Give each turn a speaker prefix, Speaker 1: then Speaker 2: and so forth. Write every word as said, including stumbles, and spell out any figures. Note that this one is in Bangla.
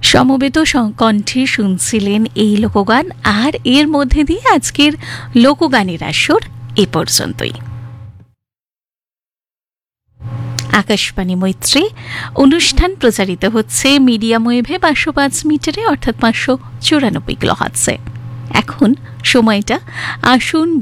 Speaker 1: সমবেত কণ্ঠে শুনছিলেন এই লোকগান, আর এর মধ্যে দিয়ে আজকের লোকগানের আসর এ পর্যন্তই। আকাশবাণী মৈত্রী অনুষ্ঠান প্রচারিত হচ্ছে মিডিয়াম ওয়েভে পাঁচশো পাঁচ মিটারে অর্থাৎ পাঁচশো চুরানব্বই কিলোহার্টজে। এখন সময়টা আসুন